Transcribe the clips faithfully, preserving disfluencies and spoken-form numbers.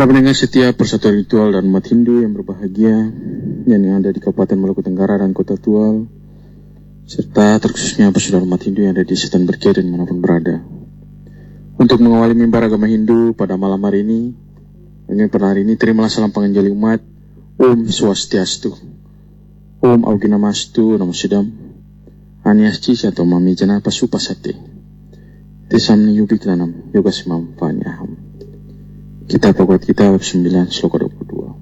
Para pendengar setia Persatuan Ritual dan umat Hindu yang berbahagia yang ada di Kabupaten Maluku Tenggara dan Kota Tual, serta terkhususnya saudara umat Hindu yang ada di Setan Berkia dan manapun berada. Untuk mengawali mimbar agama Hindu pada malam hari ini, dengan pada hari ini terimalah salam penganjali umat. Om Swastiastu, Om Auginamastu, Namo Sidam, Aniasci atau Mami Jana Pasupasate, Tesam Niyubik Tanam, Yoga Simam Panyaham. Kita pokok kita bab sembilan sloka dua puluh dua.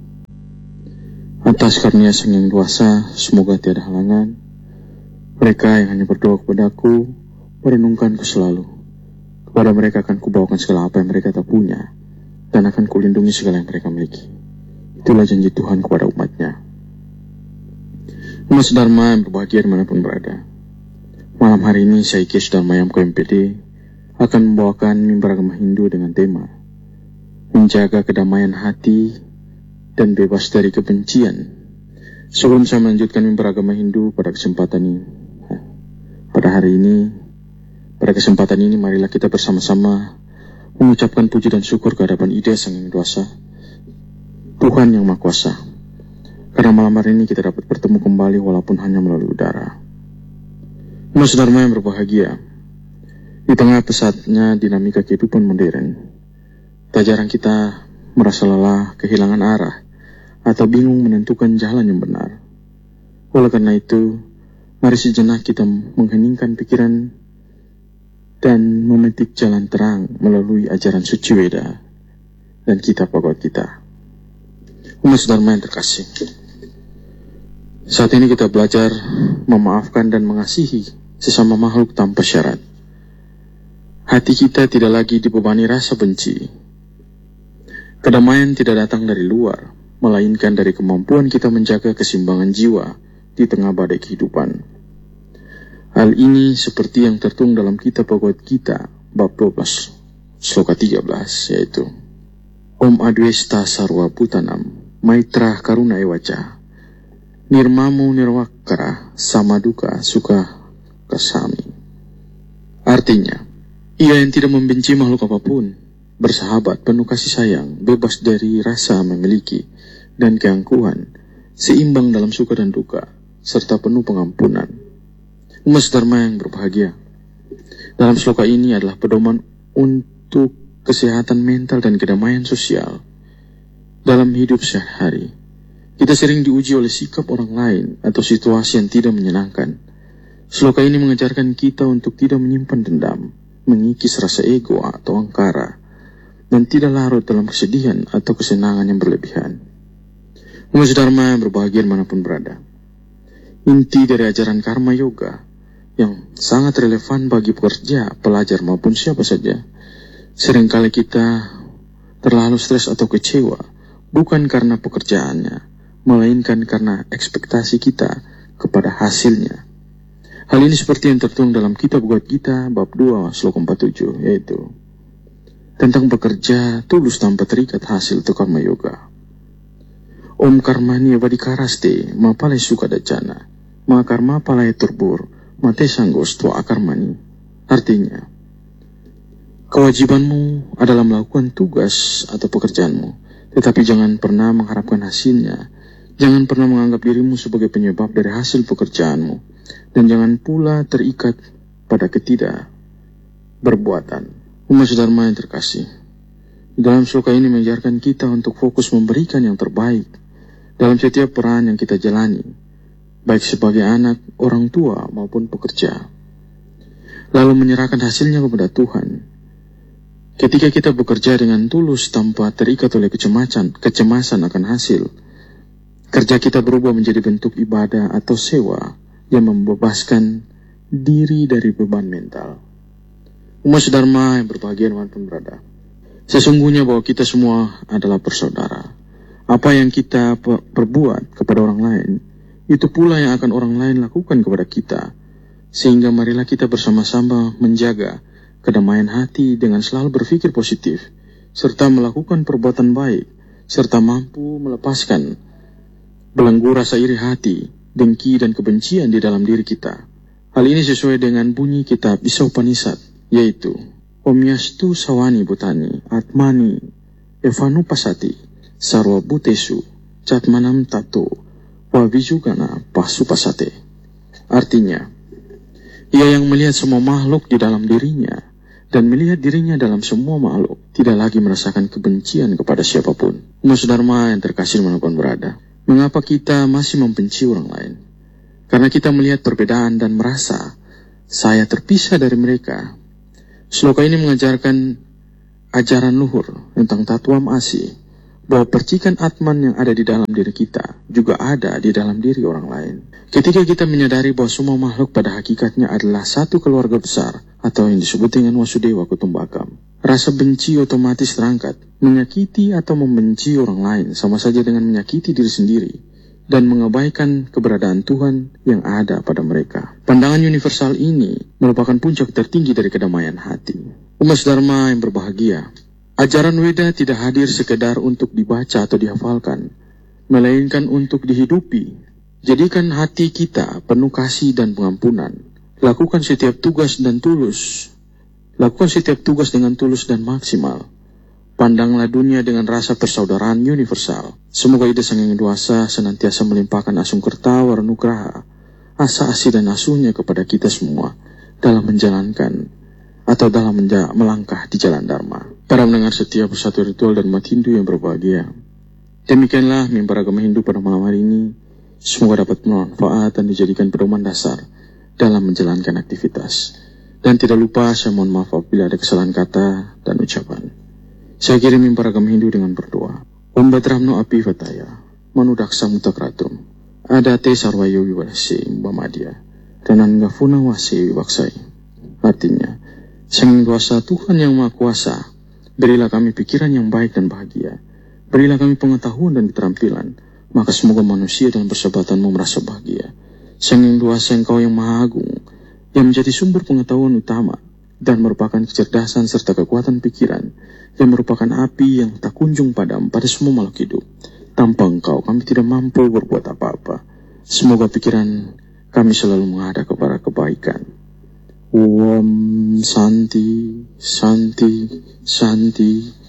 Atas karunia Sang Yang Kuasa, semoga tiada halangan. Mereka yang hanya berdoa kepadaku, merenungkanku selalu. Kepada mereka akan kubawakan segala apa yang mereka tak punya, dan akan kulindungi segala yang mereka miliki. Itulah janji Tuhan kepada umatnya. Umat Dharma yang berbahagia dimanapun berada. Malam hari ini saya Kes Dharma Yam K M P D akan membawakan mimbar agama Hindu dengan tema menjaga kedamaian hati dan bebas dari kebencian. Sebelum saya melanjutkan mimbar agama Hindu pada kesempatan ini, pada hari ini, pada kesempatan ini marilah kita bersama-sama mengucapkan puji dan syukur kehadapan Ida Sang Yang Kuasa, Tuhan Yang Maha Kuasa. Karena malam hari ini kita dapat bertemu kembali walaupun hanya melalui udara. Umat Dharma yang berbahagia, di tengah pesatnya dinamika kehidupan modern, tak jarang kita merasa lelah, kehilangan arah, atau bingung menentukan jalan yang benar. Oleh karena itu, mari sejenak kita mengheningkan pikiran dan memetik jalan terang melalui ajaran suci Weda dan kitab Bhagavad Gita. Umat Dharma yang terkasih, saat ini kita belajar memaafkan dan mengasihi sesama makhluk tanpa syarat. Hati kita tidak lagi dibebani rasa benci. Kedamaian tidak datang dari luar, melainkan dari kemampuan kita menjaga keseimbangan jiwa di tengah badai kehidupan. Hal ini seperti yang tertuang dalam kitab Bhagavad Gita bab dua belas sloka tiga belas, yaitu Om Adwesta Sarwa Bhutanam Maitra Karuna Ewaca Nirmamu Nirwakara Samaduka Suka Kasami. Artinya, ia yang tidak membenci makhluk apapun, bersahabat, penuh kasih sayang, bebas dari rasa memiliki dan keangkuhan, seimbang dalam suka dan duka, serta penuh pengampunan. Umat Dharma yang berbahagia, dalam sloka ini adalah pedoman untuk kesehatan mental dan kedamaian sosial dalam hidup sehari-hari. Kita sering diuji oleh sikap orang lain atau situasi yang tidak menyenangkan. Sloka ini mengajarkan kita untuk tidak menyimpan dendam, mengikis rasa ego atau angkara, dan tidak larut dalam kesedihan atau kesenangan yang berlebihan. Umat Dharma yang berbahagia dimanapun berada, inti dari ajaran karma yoga yang sangat relevan bagi pekerja, pelajar maupun siapa saja. Seringkali kita terlalu stres atau kecewa, bukan karena pekerjaannya, melainkan karena ekspektasi kita kepada hasilnya. Hal ini seperti yang tertuang dalam kitab Bhagavad Gita bab dua sloka empat puluh tujuh, yaitu tentang bekerja tulus tanpa terikat hasil atau karma yoga. Om karmani vadikaraste mapalai suka dacana ma karma palai turbur mate sanggos tua akarmani. Artinya, kewajibanmu adalah melakukan tugas atau pekerjaanmu, tetapi jangan pernah mengharapkan hasilnya. Jangan pernah menganggap dirimu sebagai penyebab dari hasil pekerjaanmu, dan jangan pula terikat pada ketidak berbuatan. Umat Dharma yang terkasih, dalam sloka ini mengajarkan kita untuk fokus memberikan yang terbaik dalam setiap peran yang kita jalani, baik sebagai anak, orang tua, maupun pekerja, lalu menyerahkan hasilnya kepada Tuhan. Ketika kita bekerja dengan tulus tanpa terikat oleh kecemasan, kecemasan akan hasil, kerja kita berubah menjadi bentuk ibadah atau sewa yang membebaskan diri dari beban mental. Umat Dharma yang berbahagia dimanapun berada, sesungguhnya bahwa kita semua adalah bersaudara. Apa yang kita perbuat kepada orang lain, itu pula yang akan orang lain lakukan kepada kita. Sehingga marilah kita bersama-sama menjaga kedamaian hati dengan selalu berpikir positif, serta melakukan perbuatan baik, serta mampu melepaskan belenggu rasa iri hati, dengki dan kebencian di dalam diri kita. Hal ini sesuai dengan bunyi kitab Isaupanisad, yaitu Omyastu Sawani Bhutani Atmani Evanu pasati, sarwa butesu, catmanam tato, wabijugana pasu pasate. Artinya, ia yang melihat semua makhluk di dalam dirinya, dan melihat dirinya dalam semua makhluk, tidak lagi merasakan kebencian kepada siapapun. Umat Dharma yang terkasih dimanapun berada, mengapa kita masih membenci orang lain? Karena kita melihat perbedaan dan merasa, saya terpisah dari mereka. Sloka ini mengajarkan ajaran luhur tentang Tatwam Asi, bahwa percikan Atman yang ada di dalam diri kita juga ada di dalam diri orang lain. Ketika kita menyadari bahwa semua makhluk pada hakikatnya adalah satu keluarga besar, atau yang disebut dengan Wasudewa Kutumbakam, rasa benci otomatis terangkat. Menyakiti atau membenci orang lain sama saja dengan menyakiti diri sendiri, dan mengabaikan keberadaan Tuhan yang ada pada mereka. Pandangan universal ini merupakan puncak tertinggi dari kedamaian hati. Umat Dharma yang berbahagia, ajaran Weda tidak hadir sekedar untuk dibaca atau dihafalkan, melainkan untuk dihidupi. Jadikan hati kita penuh kasih dan pengampunan. Lakukan setiap tugas dan tulus. Lakukan setiap tugas dengan tulus dan maksimal. Pandanglah dunia dengan rasa persaudaraan universal. Semoga Ida Sang Hyang Widi senantiasa melimpahkan asung kerta warnugraha, asa asi dan asuhnya kepada kita semua dalam menjalankan atau dalam menja- melangkah di jalan Dharma. Para mendengar setiap Persatu Ritual dan Umat Hindu yang berbahagia, demikianlah mimbar agama Hindu pada malam hari ini. Semoga dapat bermanfaat dan dijadikan pedoman dasar dalam menjalankan aktivitas. Dan tidak lupa saya mohon maaf apabila ada kesalahan kata dan ucapan. Saya kirim mimbar agama Hindu dengan berdoa. Om Badramno Api Vataya, Manudaksa Mutakratum, Adate Sarwayo Wiwase Mbamadia, dan Anggafuna Wase Wiwaksai. Artinya, Sang Kuasa Tuhan yang Maha Kuasa, berilah kami pikiran yang baik dan bahagia. Berilah kami pengetahuan dan keterampilan, maka semoga manusia dalam persahabatanmu merasa bahagia. Sang Yang Kuasa Engkau yang Maha Agung, yang menjadi sumber pengetahuan utama, dan merupakan kecerdasan serta kekuatan pikiran, yang merupakan api yang tak kunjung padam pada semua makhluk hidup. Tanpa Engkau kami tidak mampu berbuat apa-apa. Semoga pikiran kami selalu menghadap kepada kebaikan. Om Santi, Santi, Santi.